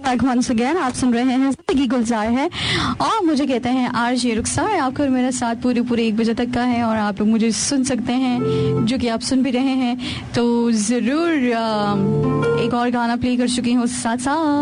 Once again आप सुन रहे हैं जिंदगी गुलजार है और मुझे कहते हैं आरजे रुखसार। आपको और मेरा साथ पूरे 1 बजे तक का है और आप लोग मुझे सुन सकते हैं, जो कि आप सुन भी रहे हैं। तो जरूर एक और गाना प्ले कर चुकी हूँ साथ साथ।